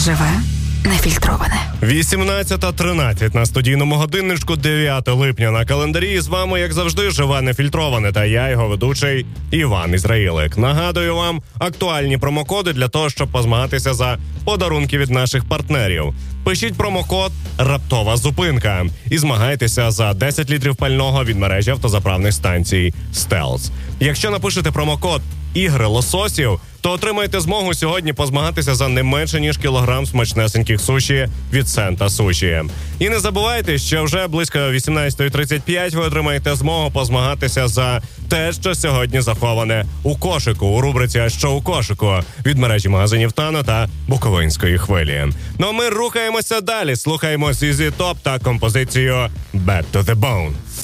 Живе нефільтроване. 18:13 на студійному годинничку, 9 липня на календарі. З вами, як завжди, живе нефільтроване, та я, його ведучий Іван Ізраїлик. Нагадую вам актуальні промокоди для того, щоб позмагатися за подарунки від наших партнерів. Пишіть промокод «Раптова зупинка» і змагайтеся за 10 літрів пального від мережі автозаправних станцій «Стелс». Якщо напишете промокод «Ігри лососів», то отримаєте змогу сьогодні позмагатися за не менше, ніж кілограм смачнесеньких суші від Сента Суші. І не забувайте, що вже близько 18:35 ви отримаєте змогу позмагатися за те, що сьогодні заховане у кошику, у рубриці «А що у кошику» від мережі магазинів «Тано» та Буковинської хвилі. Ну а ми рухаємося далі, слухаємо ZZ Top та композицію «Back to the Bone».